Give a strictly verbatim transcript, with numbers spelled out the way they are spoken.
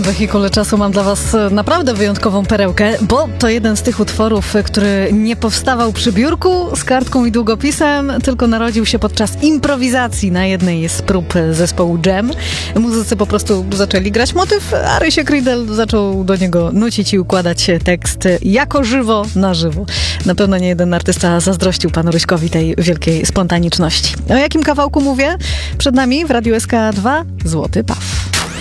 tym wehikule czasu mam dla was naprawdę wyjątkową perełkę, bo to jeden z tych utworów, który nie powstawał przy biurku z kartką i długopisem, tylko narodził się podczas improwizacji na jednej z prób zespołu Jam. Muzycy po prostu zaczęli grać motyw, a Rysiek Riedel zaczął do niego nucić i układać tekst jako żywo na żywo. Na pewno nie jeden artysta zazdrościł panu Ryśkowi tej wielkiej spontaniczności. O jakim kawałku mówię? Przed nami w Radiu S K dwa Złoty Paw.